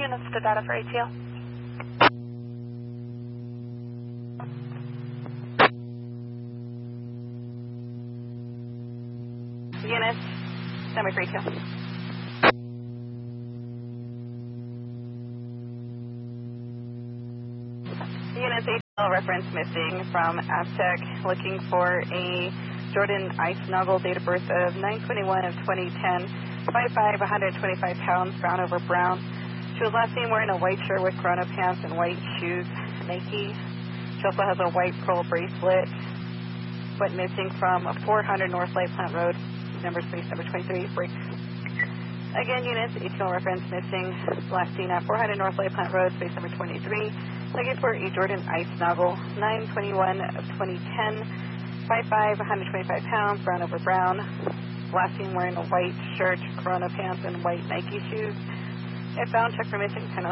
Units to data for ATL. Units, stand by for ATL. Units ATL reference missing from Aztec, looking for a Jordan Ice Snuggle, date of birth of 9/21 of 2010, 5'5", 125 pounds, brown over brown. She was last seen wearing a white shirt with Corona pants and white shoes, Nike. She also has a white pearl bracelet. Went missing from 400 North Light Plant Road, number space number 23, Bricks. Again, units, ATL reference missing, last seen at 400 North Light Plant Road, space number 23. Looking for a Jordan Ice Snuggle, 9/21 of 2010, 5'5", 125 pounds, brown over brown. Last seen wearing a white shirt, Corona pants, and white Nike shoes. If found, check for missing 10